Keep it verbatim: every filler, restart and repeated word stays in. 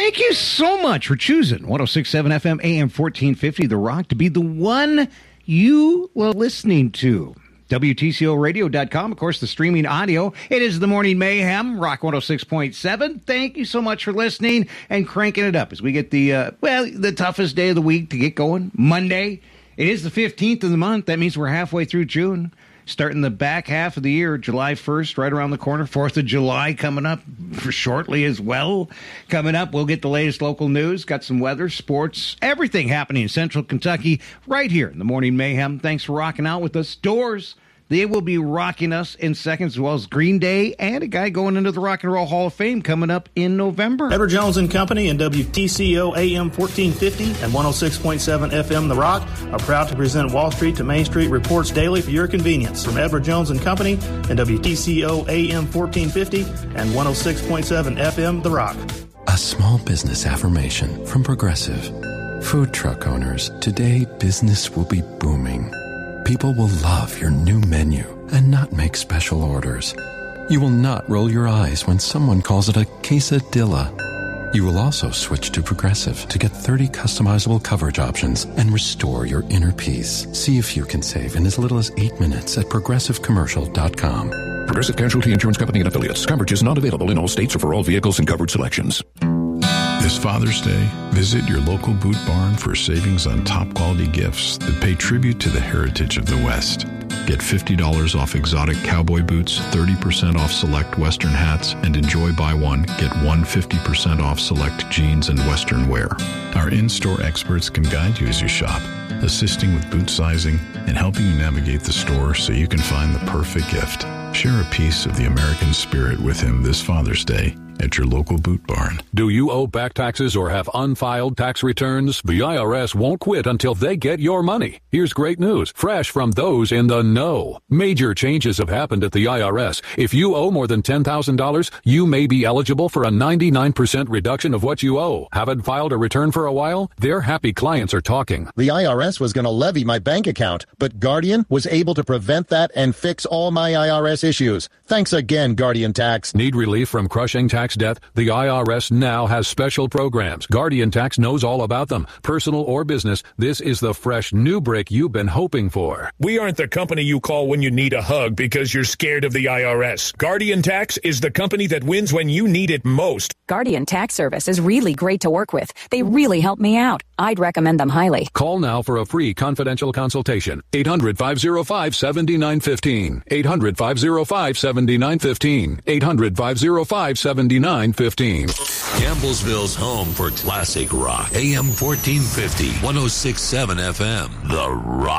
Thank you so much for choosing one oh six point seven F M A M fourteen fifty The Rock to be the one you were listening to. W T C O radio dot com, of course, the streaming audio. It is the Morning Mayhem, Rock one oh six point seven. Thank you so much for listening and cranking it up as we get the, uh, well, the toughest day of the week to get going, Monday. It is the fifteenth of the month. That means we're halfway through June. Starting the back half of the year, July first, right around the corner. fourth of July coming up for shortly as well. Coming up, we'll get the latest local news, got some weather, sports, everything happening in Central Kentucky right here in the Morning Mayhem. Thanks for rocking out with us. Doors, they will be rocking us in seconds, as well as Green Day and a guy going into the Rock and Roll Hall of Fame coming up in November. Edward Jones and Company and W T C O A M fourteen fifty and one oh six point seven F M The Rock are proud to present Wall Street to Main Street reports daily for your convenience. From Edward Jones and Company and W T C O A M fourteen fifty and one oh six point seven F M The Rock. A small business affirmation from Progressive. Food truck owners, today business will be booming. People will love your new menu and not make special orders. You will not roll your eyes when someone calls it a quesadilla. You will also switch to Progressive to get thirty customizable coverage options and restore your inner peace. See if you can save in as little as eight minutes at progressive commercial dot com. Progressive Casualty Insurance Company and Affiliates. Coverage is not available in all states or for all vehicles and covered selections. This Father's Day, visit your local Boot Barn for savings on top-quality gifts that pay tribute to the heritage of the West. Get fifty dollars off exotic cowboy boots, thirty percent off select Western hats, and enjoy buy one, get one fifty percent off select jeans and Western wear. Our in-store experts can guide you as you shop, assisting with boot sizing and helping you navigate the store so you can find the perfect gift. Share a piece of the American spirit with him this Father's Day at your local Boot Barn. Do you owe back taxes or have unfiled tax returns? The I R S won't quit until they get your money. Here's great news, fresh from those in the know. Major changes have happened at the I R S. If you owe more than ten thousand dollars, you may be eligible for a ninety-nine percent reduction of what you owe. Haven't filed a return for a while? Their happy clients are talking. The I R S was going to levy my bank account, but Guardian was able to prevent that and fix all my I R S issues. Thanks again, Guardian Tax. Need relief from crushing tax debt? The I R S now has special programs. Guardian Tax knows all about them. Personal or business, this is the fresh new break you've been hoping for. We aren't the company you call when you need a hug because you're scared of the I R S. Guardian Tax is the company that wins when you need it most. Guardian Tax Service is really great to work with. They really help me out. I'd recommend them highly. Call now for a free confidential consultation. eight hundred, five oh five, seven nine one five. eight hundred, five oh five, seven nine one five. eight hundred, five oh five, seven nine one five. Campbellsville's home for classic rock. A M fourteen fifty, one oh six point seven F M. The Rock.